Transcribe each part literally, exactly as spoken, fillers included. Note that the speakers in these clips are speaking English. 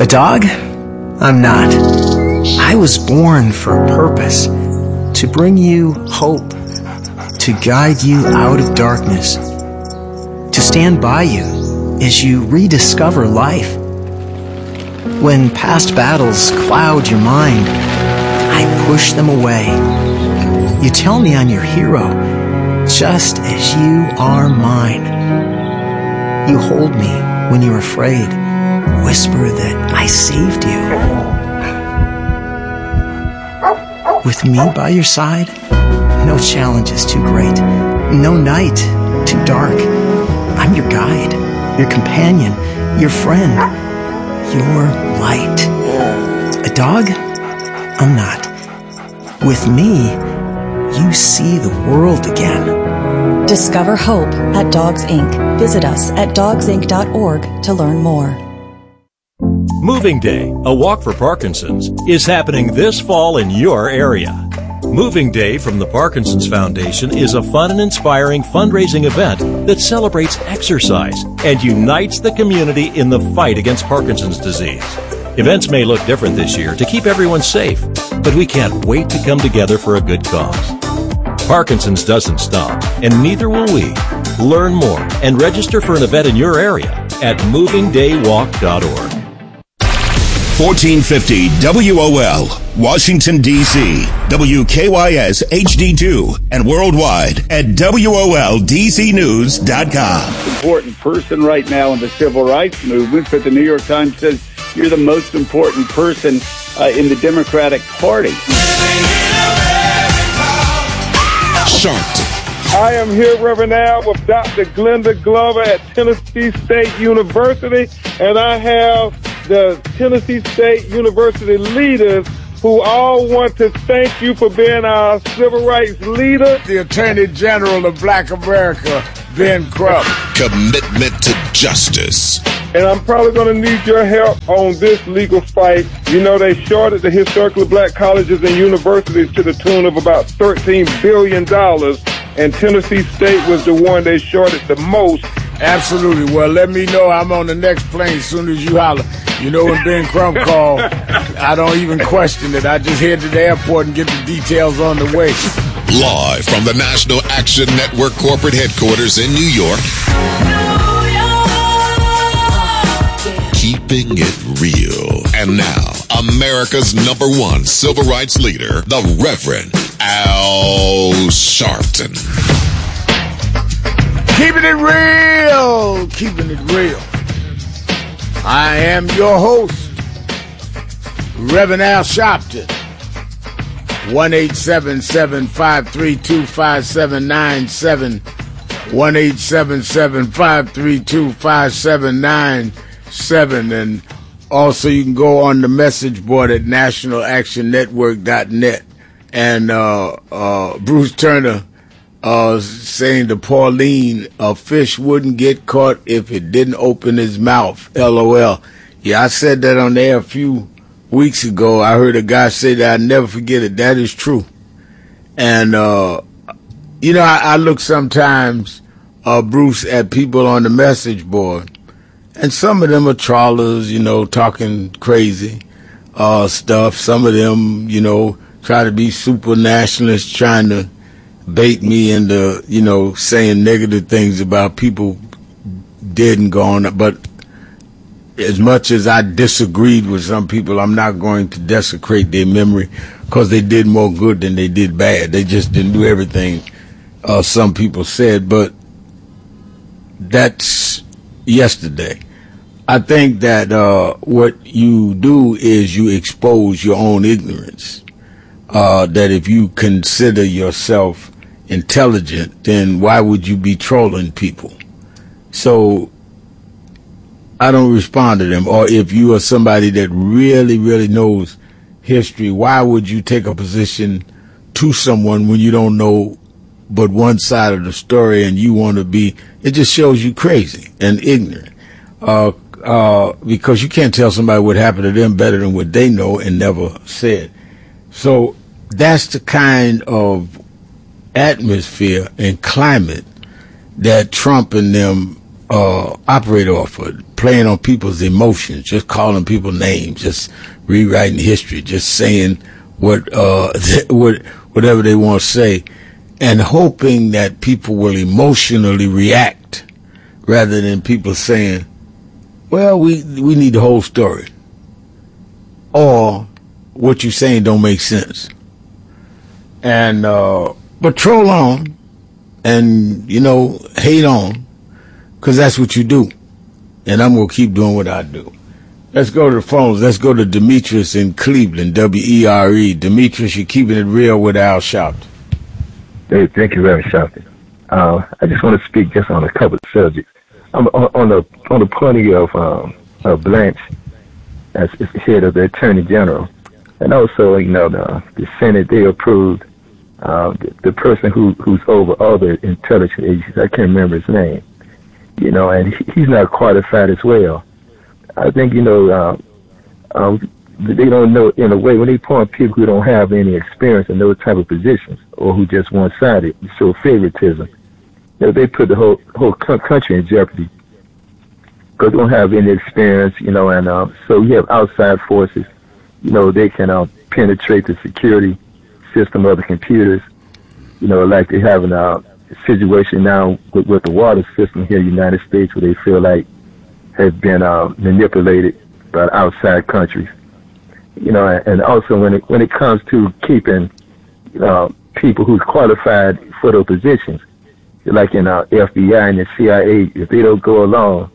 A dog? I'm not. I was born for a purpose, to bring you hope, to guide you out of darkness, to stand by you as you rediscover life. When past battles cloud your mind, I push them away. You tell me I'm your hero, just as you are mine. You hold me when you're afraid, whisper that I saved you. With me by your side, no challenge is too great, no night too dark. I'm your guide, your companion, your friend, your light. A dog? I'm not. With me, you see the world again. Discover hope at Dogs Incorporated. Visit us at dogs inc dot org to learn more. Moving Day, a walk for Parkinson's, is happening this fall in your area. Moving Day from the Parkinson's Foundation is a fun and inspiring fundraising event that celebrates exercise and unites the community in the fight against Parkinson's disease. Events may look different this year to keep everyone safe, but we can't wait to come together for a good cause. Parkinson's doesn't stop, and neither will we. Learn more and register for an event in your area at moving day walk dot org. fourteen fifty W O L, Washington, D C, W K Y S H D two, and worldwide at W O L D C news dot com. Important person right now in the civil rights movement, but the New York Times says you're the most important person uh, in the Democratic Party. Sharpton. I am here, Reverend Al, with Doctor Glenda Glover at Tennessee State University, and I have the Tennessee State University leaders who all want to thank you for being our civil rights leader. The Attorney General of Black America, Ben Crump. Commitment to justice. And I'm probably going to need your help on this legal fight. You know, they shorted the historically black colleges and universities to the tune of about thirteen billion dollars, and Tennessee State was the one they shorted the most. Absolutely. Well, let me know. I'm on the next plane as soon as you holler. You know, when Ben Crump called, I don't even question it. I just head to the airport and get the details on the way. Live from the National Action Network corporate headquarters in New York. Keeping it real. And now, America's number one civil rights leader, the Reverend Al Sharpton. Keeping it real. Keeping it real. I am your host, Reverend Al Sharpton. one eight seven seven, five three two, five seven nine seven. one eight seven seven, five three two, five seven nine seven. And also you can go on the message board at national action network dot net. And uh, uh, Bruce Turner uh, saying to Pauline, a fish wouldn't get caught if it didn't open his mouth. LOL. Yeah, I said that on the air a few weeks ago. I heard a guy say that. I'll never forget it. That is true. And, uh, you know, I, I look sometimes, uh, Bruce, at people on the message board, and some of them are trawlers, you know, talking crazy uh, stuff. Some of them, you know, try to be super nationalists, trying to bait me into, you know, saying negative things about people dead and gone. But as much as I disagreed with some people, I'm not going to desecrate their memory because they did more good than they did bad. They just didn't do everything uh, some people said. But that's yesterday. I think that uh, what you do is you expose your own ignorance. Uh, that if you consider yourself intelligent, then why would you be trolling people? So I don't respond to them. Or if you are somebody that really, really knows history, why would you take a position to someone when you don't know but one side of the story and you want to be, it just shows you crazy and ignorant. Uh, uh, because you can't tell somebody what happened to them better than what they know and never said. So that's the kind of atmosphere and climate that Trump and them uh, operate off of, playing on people's emotions, just calling people names, just rewriting history, just saying what, uh, what, whatever they want to say, and hoping that people will emotionally react rather than people saying, well, we, we need the whole story. Or what you're saying don't make sense. And, uh, but troll on and, you know, hate on, because that's what you do. And I'm going to keep doing what I do. Let's go to the phones. Let's go to Demetrius in Cleveland, W E R E. Demetrius, you're keeping it real with Al Sharpton. Hey, thank you very much, Sharpton. Uh, I just want to speak just on a couple of subjects. I'm on, on the on the point of um, uh, Blanche as head of the Attorney General, and also, you know, the, the Senate, they approved uh, the, the person who who's over all the intelligence agencies. I can't remember his name, you know, and he, he's not qualified as well. I think, you know, uh, um, they don't know, in a way, when they point people who don't have any experience in those type of positions or who just one-sided, show favoritism. You know, they put the whole whole country in jeopardy because they don't have any experience, you know, and uh, so you have outside forces, you know, they can uh, penetrate the security system of the computers, you know, like they have a situation now with, with the water system here in the United States where they feel like has been uh, manipulated by outside countries. You know, and also when it when it comes to keeping uh, people who's qualified for those positions, like in uh, F B I and the C I A, if they don't go along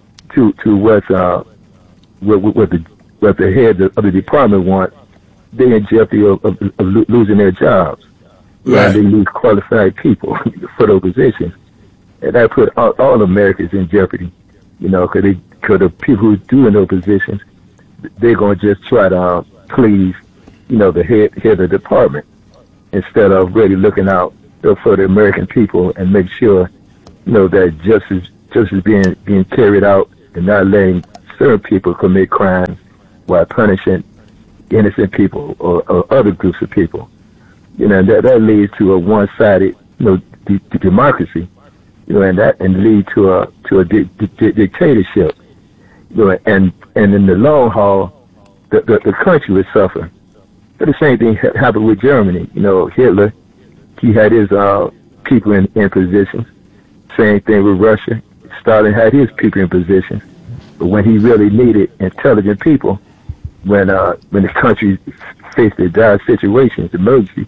to to what uh, what, what the what the head of the department want, they're in jeopardy of, of, of losing their jobs. Right. And they lose qualified people for those positions, and that put all, all Americans in jeopardy. You know, because they because the people who do in those positions, they're going to just try to uh, please, you know, the head, head of the department instead of really looking out for the American people and make sure, you know, that justice justice being being carried out and not letting certain people commit crimes while punishing innocent people or, or other groups of people. You know, and that, that leads to a one-sided, you know, d- d- democracy, you know, and that and lead to a to a di- di- dictatorship. You know, and and in the long haul, the, the, the country would suffer. But the same thing happened with Germany. You know, Hitler, he had his uh, people in, in positions. Same thing with Russia. Stalin had his people in positions. But when he really needed intelligent people, when uh, when the country faced a dire situation, emergency,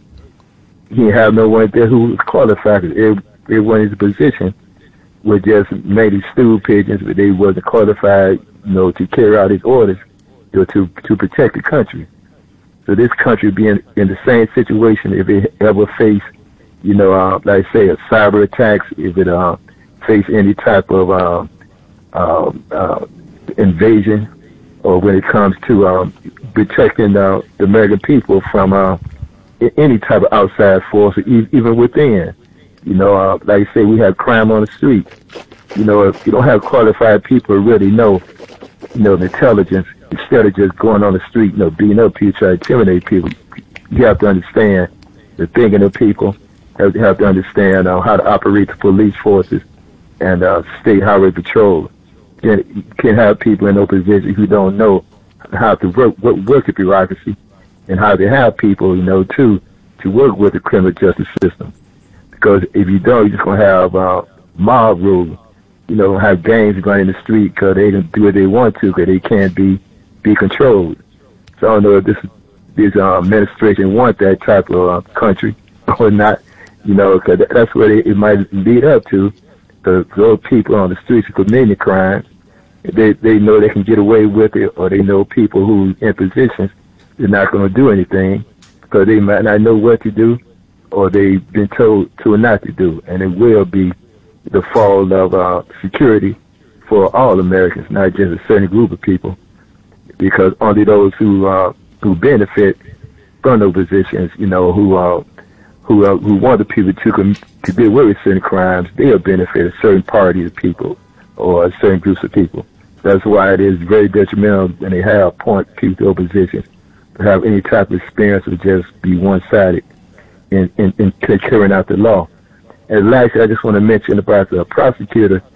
he didn't have no one there who was qualified. Everyone in his position were just maybe stool pigeons, but they wasn't qualified, you know, to carry out his orders, you know, to to protect the country. So this country being in the same situation, if it ever face, you know, uh, like say a cyber attacks, if it uh, face any type of uh, uh, uh, invasion, or when it comes to um, protecting uh, the American people from uh, any type of outside force, or even within. You know, uh, like I say, we have crime on the street. You know, if you don't have qualified people who really know, you know, the intelligence, instead of just going on the street, you know, beating up people, trying to intimidate people, you have to understand the thinking of people. You have to understand uh, how to operate the police forces and uh, state highway patrol. You can't have people in those positions who don't know how to work, work, work the bureaucracy and how to have people, you know, too, to work with the criminal justice system. Because if you don't, you're just going to have uh, mob rule. You know, have gangs running the street because they can do what they want to because they can't be be controlled. So I don't know if this this uh, administration want that type of uh, country or not. You know, because that's what it, it might lead up to. Because those people on the streets who committing crimes, they they know they can get away with it, or they know people who in positions they're not going to do anything because they might not know what to do, or they've been told to not to do, and it will be the fall of uh, security for all Americans, not just a certain group of people, because only those who uh, who benefit from those positions, you know, who uh, who uh, who want the people to com- to deal with certain crimes, they'll benefit a certain party of people or certain groups of people. That's why it is very detrimental when they have point people to those positions to have any type of experience or just be one-sided in, in, in carrying out the law. And lastly, I just want to mention about the prosecutor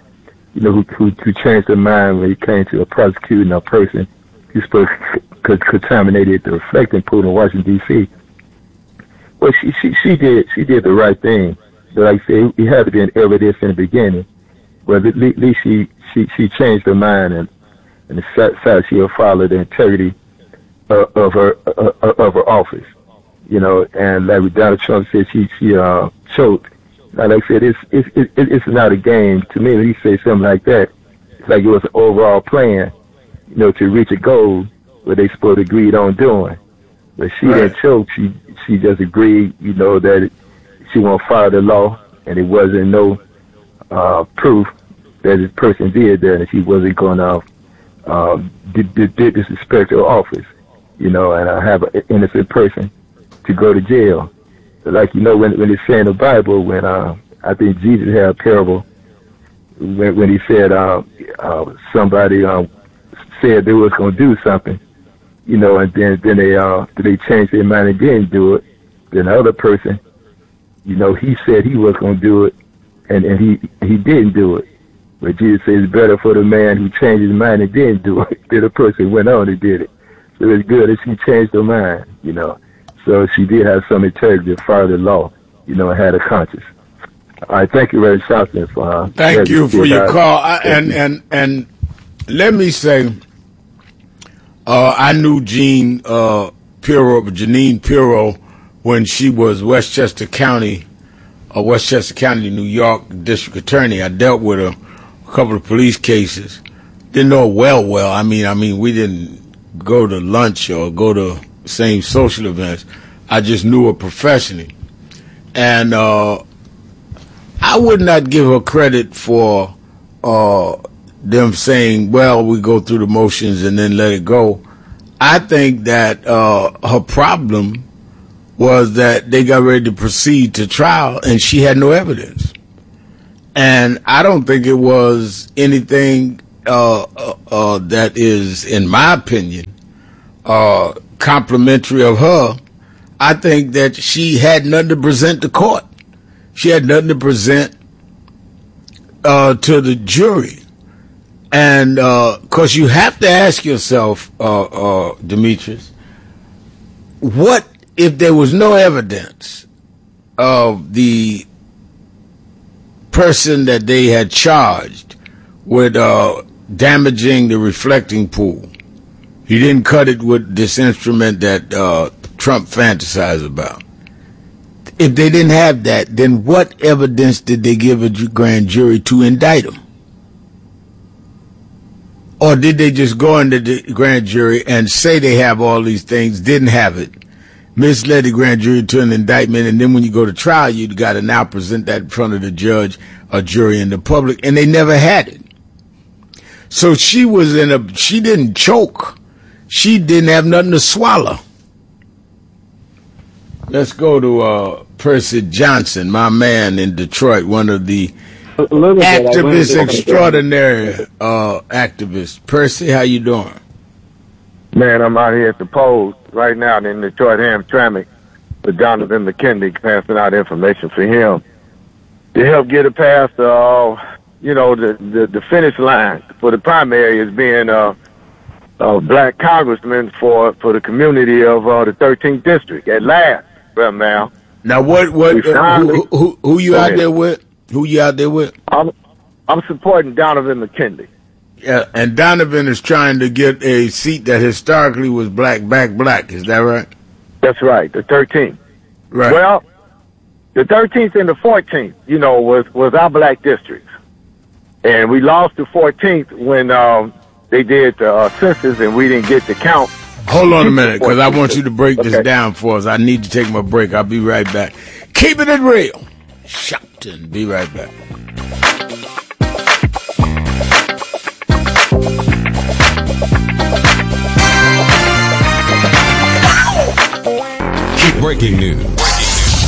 you know, who, who, who changed their mind when it came to prosecuting a person who's supposed to contaminated the reflecting pool in Washington, D C. Well, she, she, she did, she did the right thing. But like I say, it had to be an evidence in the beginning. But at least she, she, she changed her mind and, and decided she'll follow the integrity of, of her, uh, of her office. You know, and like Donald Trump said, she, she, uh, choked. Now, like I said, it's, it's, it, it's not a game. To me, when you say something like that, it's like it was an overall plan, you know, to reach a goal what they supposed to agreed on doing. But she right. didn't choke. She she just agreed, you know, that it, she won't follow the law, and it wasn't no uh, proof that this person did that, and she wasn't going to uh, did, did, did disrespect her office, you know, and I have an innocent person to go to jail. So like, you know, when when it's saying in the Bible, when uh, I think Jesus had a parable when, when he said uh, uh, somebody um, said they was going to do something, you know, and then then they uh they changed their mind and didn't do it. Then the other person, you know, he said he was going to do it, and and he he didn't do it. But Jesus says it's better for the man who changed his mind and didn't do it than the person who went on and did it. So it's good that she changed her mind, you know. So she did have some integrity to follow the law, you know, and had a conscience. All right, thank you, Reverend Shelton. For, uh, thank you for your uh, call. I, and and and let me say. Uh, I knew Jean uh, Pirro, Janine Pirro, when she was Westchester County, uh, Westchester County, New York District Attorney. I dealt with her a couple of police cases. Didn't know her well, well. I mean, I mean, we didn't go to lunch or go to same social events. I just knew her professionally, and uh, I would not give her credit for. Uh, them saying, well, we go through the motions and then let it go. I think that uh, her problem was that they got ready to proceed to trial and she had no evidence. And I don't think it was anything uh, uh, uh, that is, in my opinion, uh, complimentary of her. I think that she had nothing to present to court. She had nothing to present uh, to the jury. And because uh, you have to ask yourself, uh, uh, Demetrius, what if there was no evidence of the person that they had charged with uh, damaging the reflecting pool? He didn't cut it with this instrument that uh, Trump fantasized about. If they didn't have that, then what evidence did they give a grand jury to indict him? Or did they just go into the grand jury and say they have all these things, didn't have it, misled the grand jury to an indictment, and then when you go to trial, you got to now present that in front of the judge, a jury, and the public, and they never had it. So she was in a, she didn't choke. She didn't have nothing to swallow. Let's go to uh, Percy Johnson, my man in Detroit, one of the activist extraordinary uh, activist. Percy, how you doing? Man, I'm out here at the polls right now in Detroit Hamtramck with Jonathan McKinley, passing out information for him to help get it past, uh, you know, the, the, the finish line for the primary is being uh, a black congressman for, for the community of uh, the thirteenth district at last, well, now. Now, what, what, uh, who, who, who you out there with? Who you out there with? I'm I'm supporting Donovan McKinley. Yeah, and Donovan is trying to get a seat that historically was black back black. Is that right? That's right, the thirteenth. Right. Well, the thirteenth and the fourteenth, you know, was, was our black districts. And we lost the fourteenth when um, they did the uh, census and we didn't get the count. Hold on a minute, because I want you to break this okay. down for us. I need to take my break. I'll be right back. Keeping it real. Shopton. Be right back. Keep breaking news.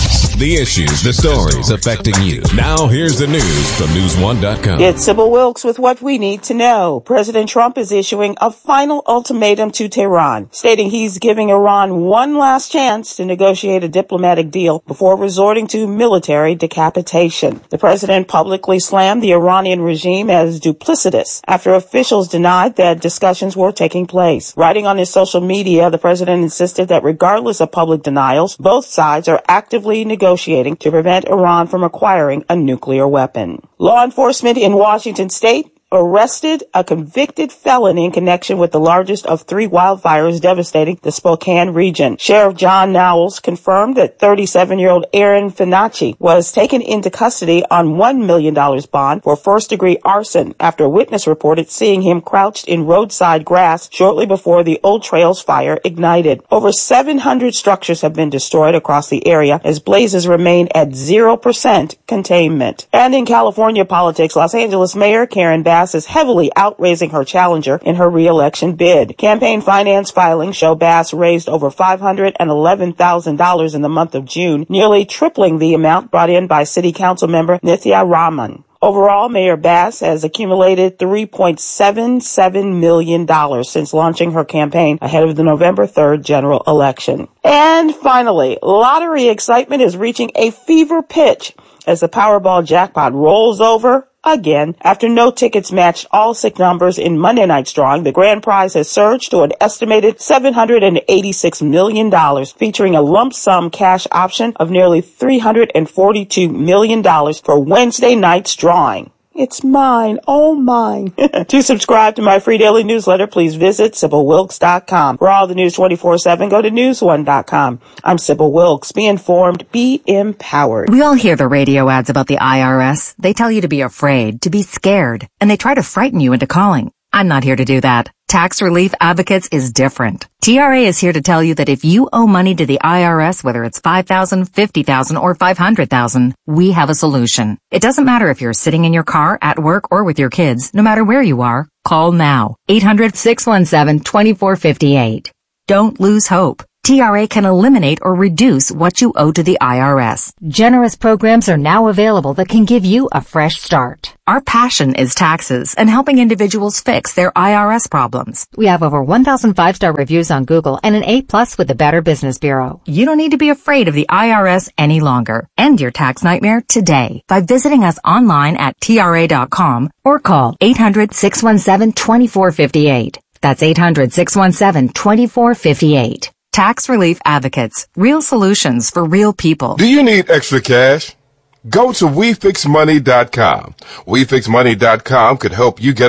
The issues, the stories affecting you. Now here's the news from news one dot com. It's Sybil Wilkes with what we need to know. President Trump is issuing a final ultimatum to Tehran, stating he's giving Iran one last chance to negotiate a diplomatic deal before resorting to military decapitation. The president publicly slammed the Iranian regime as duplicitous after officials denied that discussions were taking place. Writing on his social media, the president insisted that regardless of public denials, both sides are actively negotiating to prevent Iran from acquiring a nuclear weapon. Law enforcement in Washington state arrested a convicted felon in connection with the largest of three wildfires devastating the Spokane region. Sheriff John Knowles confirmed that thirty-seven-year-old Aaron Finacci was taken into custody on one million dollars bond for first-degree arson after a witness reported seeing him crouched in roadside grass shortly before the Old Trails fire ignited. Over seven hundred structures have been destroyed across the area as blazes remain at zero percent containment. And in California politics, Los Angeles Mayor Karen Bass is heavily outraising her challenger in her re-election bid. Campaign finance filings show Bass raised over five hundred eleven thousand dollars in the month of June, nearly tripling the amount brought in by City Council member Nithya Raman. Overall, Mayor Bass has accumulated three point seven seven million dollars since launching her campaign ahead of the November third general election. And finally, lottery excitement is reaching a fever pitch as the Powerball jackpot rolls over again. After no tickets matched all six numbers in Monday night's drawing, the grand prize has surged to an estimated seven hundred eighty-six million dollars, featuring a lump sum cash option of nearly three hundred forty-two million dollars for Wednesday night's drawing. It's mine, oh mine. To subscribe to my free daily newsletter, please visit Sybil Wilkes dot com. For all the news twenty-four seven, go to news one dot com. I'm Sybil Wilkes. Be informed, be empowered. We all hear the radio ads about the I R S. They tell you to be afraid, to be scared, and they try to frighten you into calling. I'm not here to do that. Tax Relief Advocates is different. T R A is here to tell you that if you owe money to the I R S, whether it's five thousand dollars, fifty thousand dollars, or five hundred thousand dollars, we have a solution. It doesn't matter if you're sitting in your car, at work, or with your kids. No matter where you are, call now. eight hundred, six one seven, two four five eight. Don't lose hope. T R A can eliminate or reduce what you owe to the I R S. Generous programs are now available that can give you a fresh start. Our passion is taxes and helping individuals fix their I R S problems. We have over one thousand five-star reviews on Google and an A plus with the Better Business Bureau. You don't need to be afraid of the I R S any longer. End your tax nightmare today by visiting us online at T R A dot com or call eight hundred, six one seven, two four five eight. That's eight hundred, six one seven, two four five eight. Tax Relief Advocates. Real solutions for real people. Do you need extra cash? Go to we fix money dot com. we fix money dot com could help you get